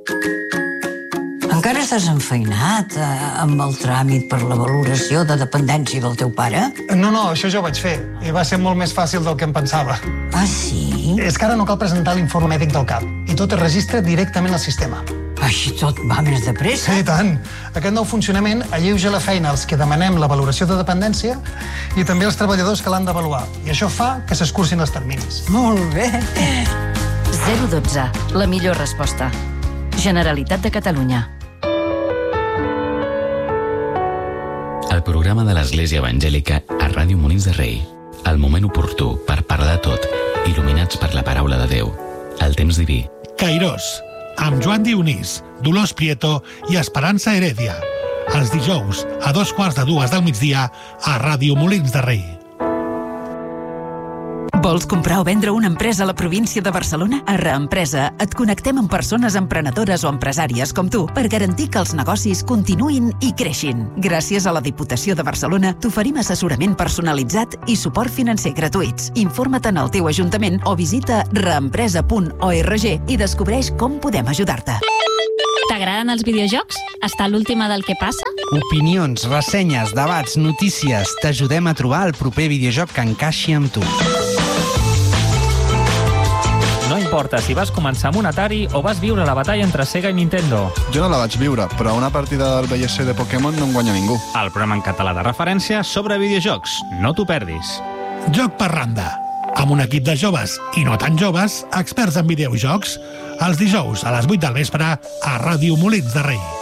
Encara estàs enfeinat amb el tràmit per la valoració de dependència del teu pare? No, això ja ho vaig fer. I va ser molt més fàcil del que em pensava. Ah, sí? És que ara no cal presentar l'informe mèdic del CAP. I tot es registra directament al sistema. Així tot va més de pressa? Sí, tant. Aquest nou funcionament alleuja la feina als que demanem la valoració de dependència i també als treballadors que l'han d'avaluar. I això fa que s'escurcin els terminis. Molt bé. 012, la millor resposta. Generalitat de Catalunya. El programa de l'Església Evangèlica a Ràdio Molins de Rei. El moment oportú per parlar de tot, il·luminats per la paraula de Déu. El temps diví. Kairos, amb Joan Dionís, Dolors Prieto i Esperança Heredia. Els dijous, a 2:45 del migdia, a Ràdio Molins de Rei. Vols comprar o vendre una empresa a la província de Barcelona? A Reempresa et connectem amb persones emprenedores o empresàries com tu per garantir que els negocis continuïn i creixin. Gràcies a la Diputació de Barcelona t'oferim assessorament personalitzat i suport financer gratuïts. Informa't en el teu ajuntament o visita reempresa.org i descobreix com podem ajudar-te. T'agraden els videojocs? Està a l'última del que passa? Opinions, ressenyes, debats, notícies... T'ajudem a trobar el proper videojoc que encaixi amb tu. No importa si vas començar amb un Atari o vas viure la batalla entre Sega i Nintendo. Jo no la vaig viure, però una partida del VLC de Pokémon no en guanya ningú. El programa en català de referència sobre videojocs. No t'ho perdis. Joc per randa. Amb un equip de joves i no tan joves, experts en videojocs, els dijous a les 8 del vespre a Ràdio Molins de Rei.